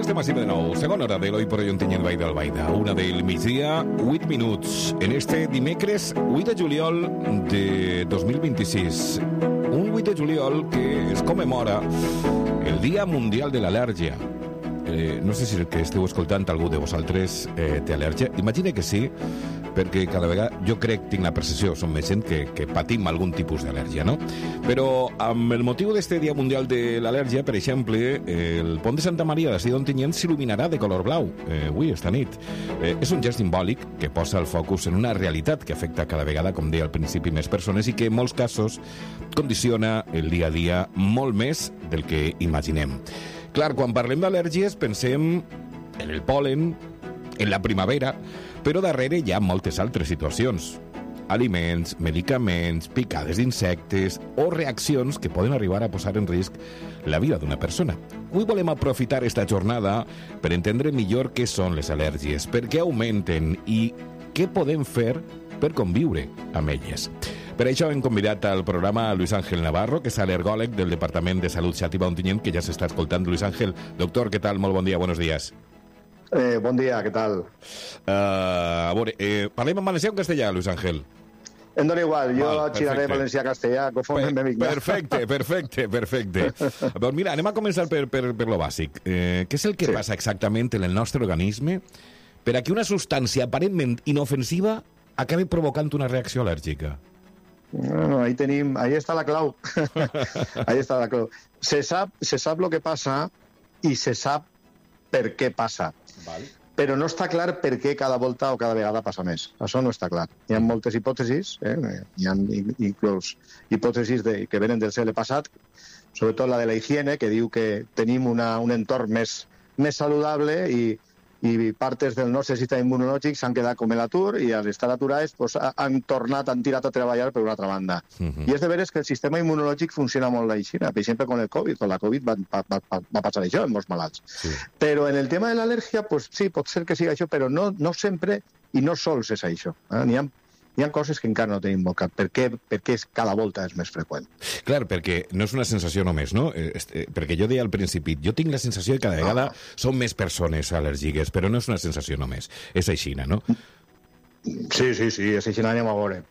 Estem així de nou. Segona hora de l'Oi per Ontinyent Vall d'Albaida. Una del migdia, 8 minuts. En este dimecres, 8 de juliol de 2026. Un 8 de juliol que es commemora el Dia Mundial de l'Al·lèrgia. No sé si el que esteu escoltant algú de vosaltres té al·lèrgia. Imagine que sí, perquè cada vegada jo crec, tinc la percepció, som més gent que patim algun tipus d'al·lèrgia, no? Però amb el motiu d'este Dia Mundial de l'Al·lèrgia, per exemple, el pont de Santa Maria de d'Ontinyent s'il·luminarà de color blau avui, esta nit. És un gest simbòlic que posa el focus en una realitat que afecta cada vegada, com deia al principi, més persones i que en molts casos condiciona el dia a dia molt més del que imaginem. Clar, quan parlem d'al·lèrgies pensem en el pol·len, en la primavera, però darrere hi ha moltes altres situacions. Aliments, medicaments, picades d'insectes o reaccions que poden arribar a posar en risc la vida d'una persona. Avui volem aprofitar esta jornada per entendre millor què són les al·lèrgies, per què augmenten i què podem fer per conviure amb elles. Per això hem convidat al programa a Luis Ángel Navarro, que és al·lergòleg del Departament de Salut Xàtiva Ontinyent, que ja s'està escoltant. Luis Ángel, doctor, què tal? Molt bon dia, buenos días. Bon dia, què tal? A veure, parlem en valencià o en castellà, Luis Ángel? Em dona igual, jo xiraré valencià-castellà, conforme m'he vingut. Perfecte. Doncs mira, anem a començar per lo bàsic. Què és el que passa exactament en el nostre organisme per a que una substància aparentment inofensiva acabi provocant una reacció al·lèrgica? No, ahí está la clau. Ahí está la clau. Se sap lo que passa i se sap per què passa. Val. Però no està clar per què cada volta o cada vegada passa més. Això no està clar. Hi ha moltes hipòtesis, hi ha inclús hipòtesis que venen del segle passat, sobretot la de la higiene, que diu que tenim un entorn més saludable i parts del nostre sistema immunològic s'han quedat com a l'atur i al estar aturades han tirat a treballar per una altra banda. I és de veres que el sistema immunològic funciona molt així. Per exemple, con el Covid. Con la Covid va passar això en molts malalts. Sí. Però en el tema de l'al·lèrgia, sí, pot ser que sigui això, però no sempre i no sols és això. Hi ha coses que encara no tenim molt clar. Per què cada volta és més freqüent? Clar, perquè no és una sensació només, no? Perquè jo deia al principi, jo tinc la sensació que cada vegada són més persones al·lèrgiques, però no és una sensació només. És aixina, no? Sí, és aixina, anem a veure.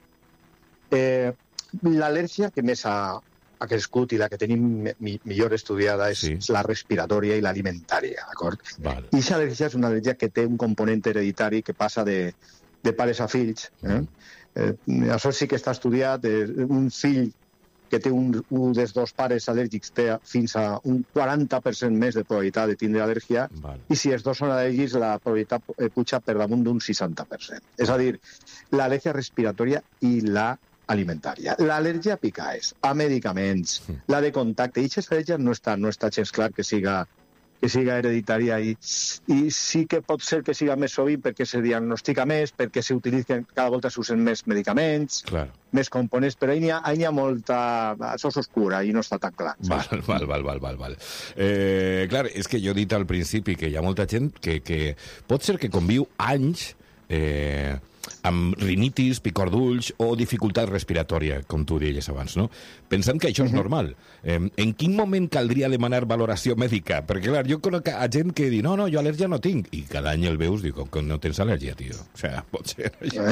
L'al·lèrgia que més ha crescut i la que tenim millor estudiada és la respiratòria i l'alimentària, d'acord? I aquesta al·lèrgia és una al·lèrgia que té un component hereditari que passa de pares a fills. Això sí que està estudiat. Un fill que té un dels dos pares al·lèrgics té fins a un 40% més de probabilitat de tindre al·lèrgia, i si els dos són al·lèrgics la probabilitat puja per damunt d'un 60%. És a dir, l'al·lèrgia respiratòria i l'alimentària. L'al·lèrgia a picaes, a medicaments, la de contacte, i aquesta al·lèrgia no està gens clar que siga hereditària i sí que pot ser que siga més sovint perquè se diagnostica més, perquè s'utilitzen, cada volta s'usen més medicaments, més components, però hi ha molta... Això és oscura i no està tan clar. Val. Clar, és que jo he dit al principi que hi ha molta gent que pot ser que conviu anys amb rinitis, picor d'ulls o dificultat respiratòria, com tu deies abans, no? Pensant que això és normal. En quin moment caldria demanar valoració mèdica? Perquè, clar, jo conec a gent que diu, no, jo al·lèrgia no tinc. I cada any el veus, diu, que no tens al·lèrgia, tio. O sigui, pot ser això.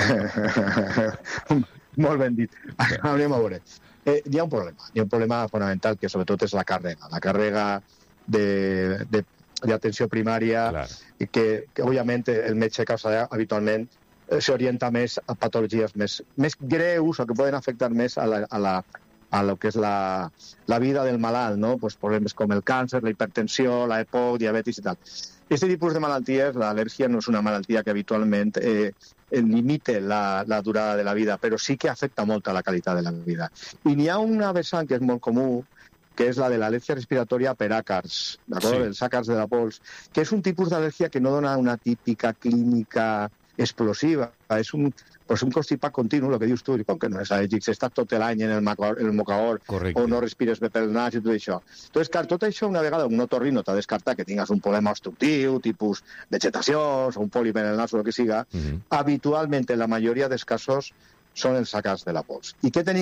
Molt ben dit. Anem a veure. Hi ha un problema fonamental que sobretot és la càrrega. La càrrega d'atenció primària, que òbviament el metge causa habitualment s'orienta més a patologies més greus o que poden afectar més a lo que és la vida del malalt, no? Pues problemes com el càncer, la hipertensió, la EPOC, diabetis i tal. Aquest tipus de malalties, l'al·lèrgia no és una malaltia que habitualment limite la durada de la vida, però sí que afecta molt a la qualitat de la vida. I n'hi ha una vessant que és molt comú, que és la de l'al·lèrgia respiratòria per àcars, d'acord? Els àcars de la pols, que és un tipus d'al·lèrgia que no dona una típica clínica explosiva, és un constipat continu, el que dius tu, com que no és al·lèrgic, si estàs tot l'any en el mocaor o no respires bé pel nas i tot això. Entonces, clar, tot això una vegada un otorrino t'ha descartat que tingues un problema obstructiu, tipus vegetacions, o un pòlip en el nas o el que siga, habitualment, en la majoria dels casos, són els àcars de la pols. I què tenim